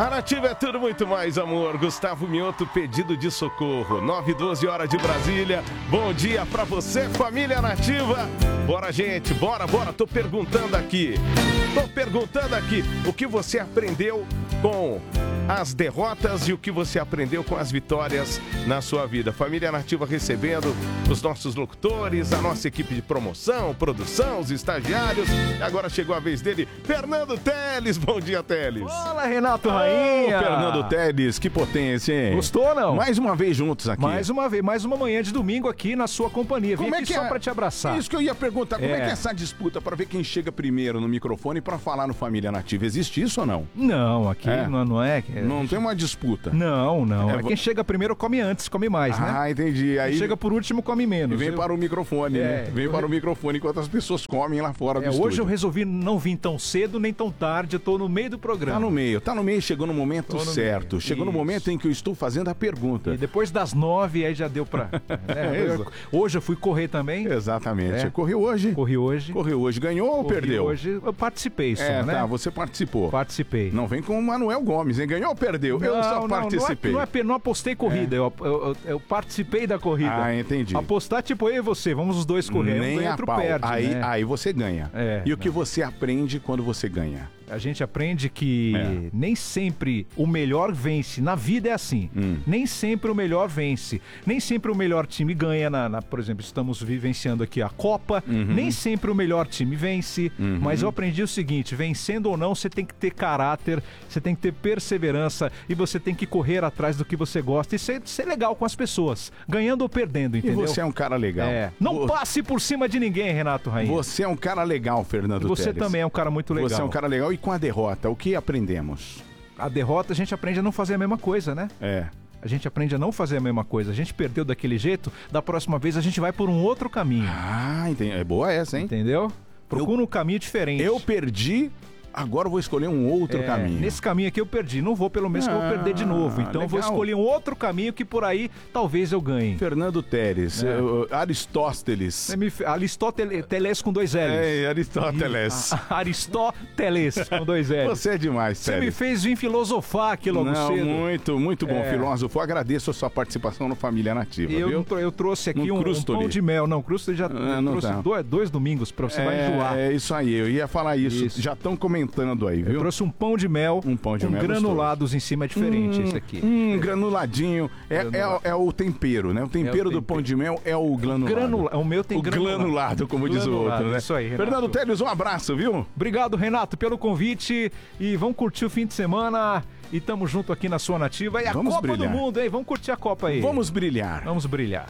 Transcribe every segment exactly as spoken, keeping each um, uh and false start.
A Nativa é tudo muito mais, amor. Gustavo Mioto, pedido de socorro. nove e doze horas de Brasília. Bom dia pra você, família Nativa. Bora, gente, bora, bora. Tô perguntando aqui. Tô perguntando aqui o que você aprendeu com as derrotas e o que você aprendeu com as vitórias na sua vida. Família Nativa recebendo os nossos locutores, a nossa equipe de promoção, produção, os estagiários. E agora chegou a vez dele, Fernando Teles. Bom dia, Teles. Olá, Renato Rainha. Ô, Fernando Teles, que potência, hein? Gostou, não? Mais uma vez juntos aqui. Mais uma vez, mais uma manhã de domingo aqui na sua companhia. Vim Como aqui é que só é? pra te abraçar. Isso que eu ia perguntar, como é, É. que é essa disputa pra ver quem chega primeiro no microfone pra falar no Família Nativa? Existe isso ou não? Não, aqui É. não, não é... é- Não tem uma disputa. Não, não. É, É, vo- quem chega primeiro come antes, come mais, né? Ah, entendi. Aí Quem chega por último come e menos. vem Eu- para o microfone, É, né? Vem eu- para o microfone enquanto as pessoas comem lá fora do É, estúdio. hoje eu resolvi não vir tão cedo nem tão tarde, eu tô no meio do programa. Tá no meio, tá no meio, chegou no momento Tô no certo. meio. Chegou no Isso. momento em que eu estou fazendo a pergunta. E depois das nove, aí já deu pra... É, eu- hoje eu fui correr também. Exatamente. É. Correu hoje? Corri hoje. Correu hoje. Ganhou ou Corri perdeu? Hoje eu participei só, É, né? tá, você participou. Participei. Não vem com o Manuel Gomes, hein? Ganhou ou perdeu? eu Não, só não, participei. Não, é, não, é, não apostei corrida, eu, eu, eu- eu participei da corrida. Ah, entendi. Apostar tipo eu e você, vamos os dois correr. Um Nem ganha, a outro pau. perde, aí, né? aí você ganha. É, e o que não. você aprende quando você ganha? A gente aprende que É. nem sempre o melhor vence. Na vida é assim. Hum. Nem sempre o melhor vence. Nem sempre o melhor time ganha. Na, na- por exemplo, estamos vivenciando aqui a Copa. Uhum. Nem sempre o melhor time vence. Mas eu aprendi o seguinte: vencendo ou não, você tem que ter caráter, você tem que ter perseverança e você tem que correr atrás do que você gosta e ser, ser legal com as pessoas. Ganhando ou perdendo, E entendeu? você é um cara legal. É. Não Vo- passe por cima de ninguém, Renato Rainha. Você é um cara legal, Fernando E você Teles. também é um cara muito legal. Você é um cara legal. E com a derrota, o que aprendemos? A derrota, a gente aprende a não fazer a mesma coisa, né? É. A gente aprende a não fazer a mesma coisa. A gente perdeu daquele jeito, da próxima vez a gente vai por um outro caminho. Ah, entendi. É boa essa, hein? Entendeu? Procura um caminho diferente. Eu perdi, agora eu vou escolher um outro É, caminho. Nesse caminho aqui eu perdi. Não vou pelo mesmo que eu vou perder de novo. Ah, Então eu vou legal. escolher um outro caminho que por aí talvez eu ganhe. Fernando Teles, É. eu- Aristóteles. Você me fe- Aristóteles com dois L's. É, Aristóteles. A- Aristóteles com dois L's. Você é demais, Você me Teles. fez vir filosofar aqui logo Não, cedo. muito, muito bom, É. filósofo. Agradeço a sua participação no Família Nativa, E eu, viu? não tro- eu trouxe aqui Não um, um crusto pão ali. de mel. Não, crusto já Ah, eu não trouxe tá. dois, dois domingos pra você vai enjoar. É, é isso aí, eu ia falar isso. Isso. Já estão comentando aí, Eu viu? trouxe um pão de mel Um pão de com mel granulados em cima, é diferente esse aqui. Hum, granuladinho. É, é, Granulado. é o tempero, né? O tempero do tempero. pão de mel é o granulado. Granula- o meu tem o granulado. granulado, como diz o Granulado, outro, né? isso aí, Renato. Fernando Teles, um abraço, viu? Obrigado, Renato, pelo convite e vamos curtir o fim de semana e tamo junto aqui na sua Nativa. E a Vamos Copa brilhar. do Mundo, hein? Vamos curtir a Copa aí. Vamos brilhar. Vamos brilhar.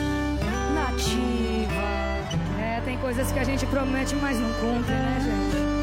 Nativa. É, tem coisas que a gente promete, mas não cumpre, né, gente?